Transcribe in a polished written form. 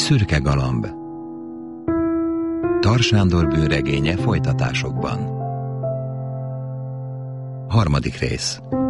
Szürke galamb. Tar Sándor bűnregénye folytatásokban. 3. rész.